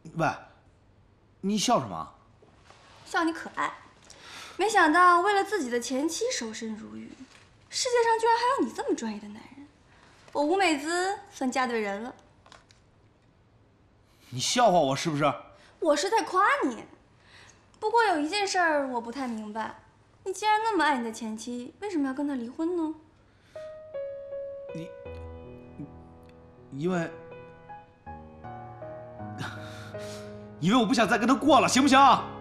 喂，你笑什么？ 笑你可爱。没想到为了自己的前妻守身如玉，世界上居然还有你这么专一的男人。我吴美姿算嫁对人了。 你笑话我是不是？ 我是在夸你。不过有一件事儿我不太明白，你既然那么爱你的前妻，为什么要跟她离婚呢？ 因为我不想再跟他过了，行不行？